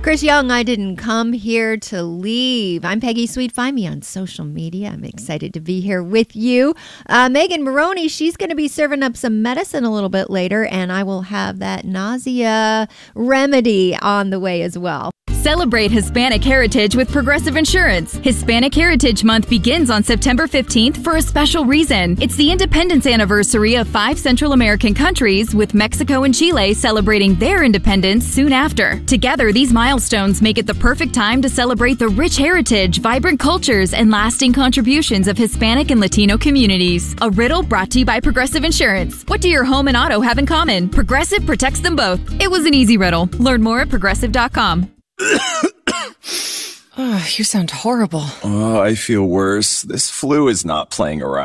Chris Young, I didn't come here to leave. I'm Peggy Sweet. Find me on social media. I'm excited to be here with you. Megan Maroney, she's going to be serving up some medicine a little bit later, and I will have that nausea remedy on the way as well. Celebrate Hispanic Heritage with Progressive Insurance. Hispanic Heritage Month begins on September 15th for a special reason. It's the independence anniversary of 5 Central American countries, with Mexico and Chile celebrating their independence soon after. Together, these milestones make it the perfect time to celebrate the rich heritage, vibrant cultures, and lasting contributions of Hispanic and Latino communities. A riddle brought to you by Progressive Insurance. What do your home and auto have in common? Progressive protects them both. It was an easy riddle. Learn more at progressive.com. Oh, you sound horrible. Oh, I feel worse. This flu is not playing around.